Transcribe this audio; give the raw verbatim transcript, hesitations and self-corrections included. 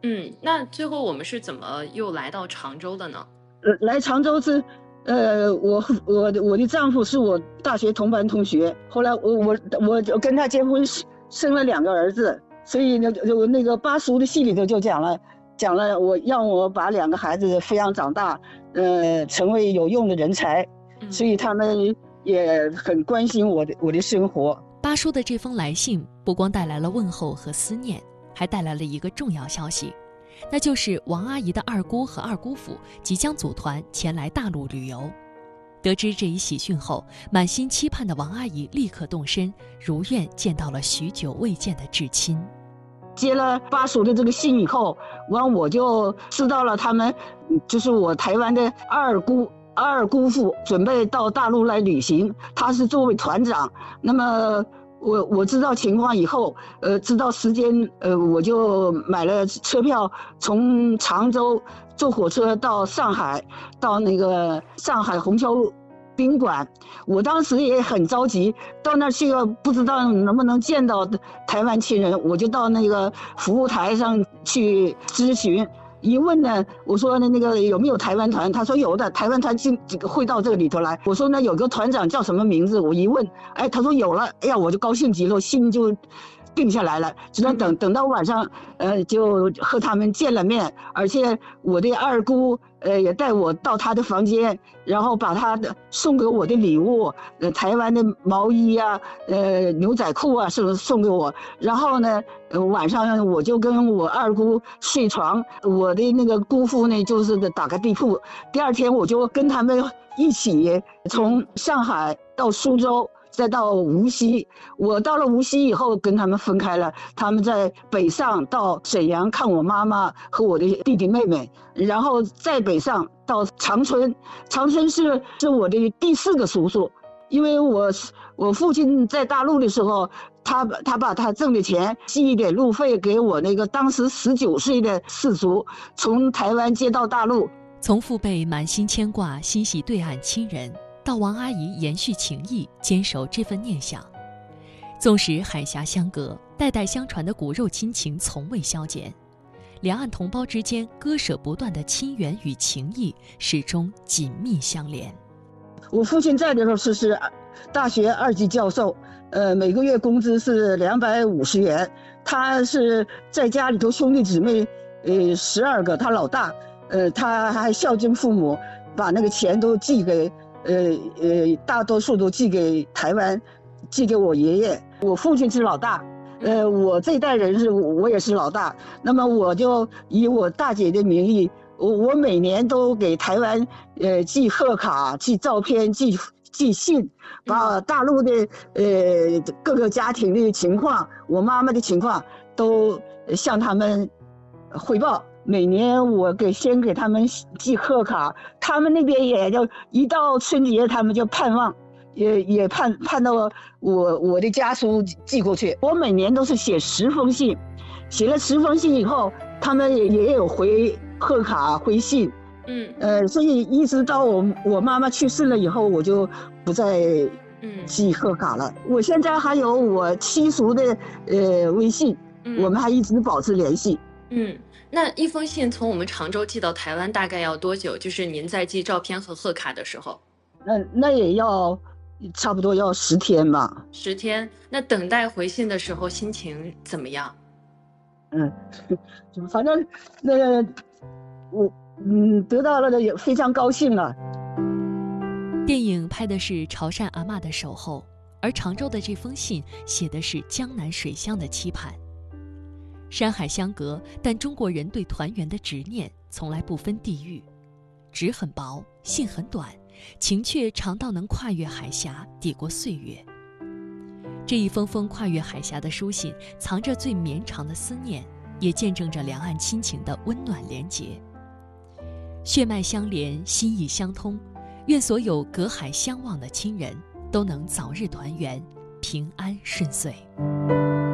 嗯，那最后我们是怎么又来到常州的呢？ 呃，来常州是，呃，我我的我的丈夫是我大学同班同学，后来我我我我跟他结婚，生了两个儿子，所以呢，就那个八叔的戏里头就讲了，讲了我让我把两个孩子抚养长大，呃，成为有用的人才，所以他们也很关心我的我的生活。 八叔的这封来信不光带来了问候和思念，还带来了一个重要消息，那就是王阿姨的二姑和二姑父即将组团前来大陆旅游。得知这一喜讯后，满心期盼的王阿姨立刻动身，如愿见到了许久未见的至亲。 接了八叔的这个信以后，完我就知道了他们就是我台湾的二姑二姑父准备到大陆来旅行，他是作为团长。那么我我知道情况以后，呃，知道时间，呃，我就买了车票，从常州坐火车到上海，到那个上海虹桥宾馆。我当时也很着急，到那儿去了不知道能不能见到台湾亲人，我就到那个服务台上去咨询。一问呢，我说那个有没有台湾团？他说有的，台湾团进会到这个里头来。我说那有个团长叫什么名字？我一问，哎，他说有了，哎呀，我就高兴极了，心就定下来了。只能等等到晚上，呃，就和他们见了面，而且我的二姑呃也带我到她的房间，然后把她的送给我的礼物，呃，台湾的毛衣啊，呃，牛仔裤啊，是送给我。然后呢，呃，晚上我就跟我二姑睡床，我的那个姑父呢，就是打个地铺。第二天我就跟他们一起从上海到苏州，再到无锡。我到了无锡以后跟他们分开了，他们在北上到沈阳看我妈妈和我的弟弟妹妹，然后再北上到长春。长春是是我的第四个叔叔，因为我我父亲在大陆的时候，他他把他挣的钱寄一点路费给我那个当时十九岁的四叔，从台湾接到大陆。 从父辈满心牵挂欣喜对岸亲人，到王阿姨延续情谊，坚守这份念想。纵使海峡相隔，代代相传的骨肉亲情从未消减，两岸同胞之间割舍不断的亲缘与情谊始终紧密相连。 我父亲在的时候是是大学二级教授，呃，每个月工资是两百五十元。他是在家里头兄弟姊妹，呃，十二个，他老大，呃，他还孝敬父母，把那个钱都寄给，呃呃，大多数都寄给台湾，寄给我爷爷。我父亲是老大，呃，我这一代人是我也是老大，那么我就以我大姐的名义，我我每年都给台湾呃寄贺卡、寄照片、寄寄信，把大陆的呃各个家庭的情况，我妈妈的情况都向他们汇报。每年我给先给他们寄贺卡，他们那边也就一到春节，他们就盼望。也也盼盼到我我的家书寄过去。我每年都是写十封信，写了十封信以后，他们也也有回贺卡回信， 嗯呃，所以一直到我我妈妈去世了以后，我就不再寄贺卡了。嗯、我现在还有我七叔的呃微信，嗯、我们还一直保持联系。 嗯，那一封信从我们常州寄到台湾大概要多久？就是您在寄照片和贺卡的时候？ 那那也要。差不多要十天吧。 十天，那等待回信的时候心情怎么样？ 嗯，反正那个我嗯得到了也非常高兴啊。 电影拍的是潮汕阿嬷的守候，而常州的这封信写的是江南水乡的期盼。山海相隔，但中国人对团圆的执念从来不分地域。纸很薄，信很短，情却长到能跨越海峡，抵过岁月。这一封封跨越海峡的书信，藏着最绵长的思念，也见证着两岸亲情的温暖连结。血脉相连，心意相通，愿所有隔海相望的亲人都能早日团圆，平安顺遂。